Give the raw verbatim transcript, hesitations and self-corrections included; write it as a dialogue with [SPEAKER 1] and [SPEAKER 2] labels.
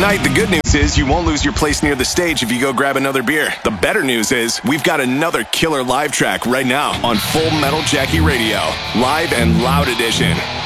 [SPEAKER 1] tonight, the good news is you won't lose your place near the stage if you go grab another beer. The better news is we've got another killer live track right now on Full Metal Jackie Radio. Live and Loud Edition.